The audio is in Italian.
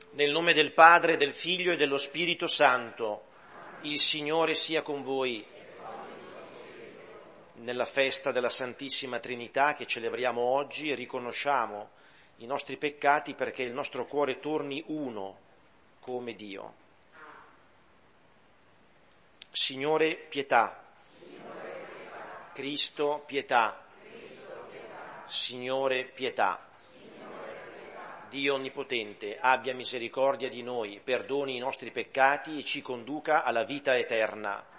Nel nome del Padre, del Figlio e dello Spirito Santo, il Signore sia con voi. Nella festa della Santissima Trinità che celebriamo oggi riconosciamo i nostri peccati perché il nostro cuore torni uno come Dio. Signore, pietà. Cristo, pietà. Signore, pietà. Dio Onnipotente, abbia misericordia di noi, perdoni i nostri peccati e ci conduca alla vita eterna.